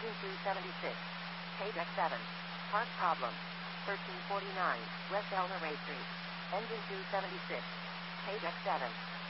Engine 276. Page X7. Part problem. 1349, West Elmer Ray Street. Engine 276. Page X7.